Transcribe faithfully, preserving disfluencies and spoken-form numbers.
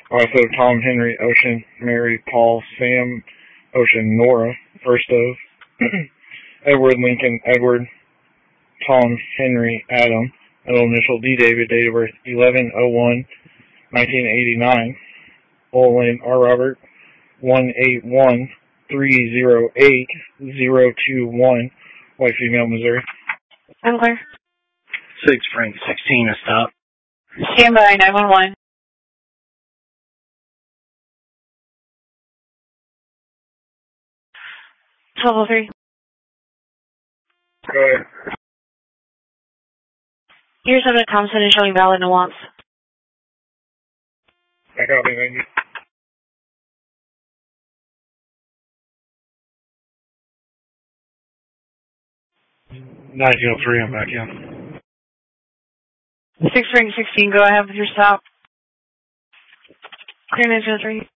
Also, Tom, Henry, Ocean, Mary, Paul, Sam, Ocean, Nora, first of, Edward, Lincoln, Edward, Tom, Henry, Adam, middle initial D. David, date of birth eleven oh one nineteen eighty-nine, Olin R. Robert, one eight one three zero eight zero two one, white female, Missouri. I'm clear. six Frank sixteen, a stop. Stand by, nine one one. twelve oh three. Go ahead. Here's Evan Thompson is showing valid nuance. I copy, thank you. nineteen oh three, I'm back in. six Frank sixteen, go ahead with your stop. Clear nineteen oh three.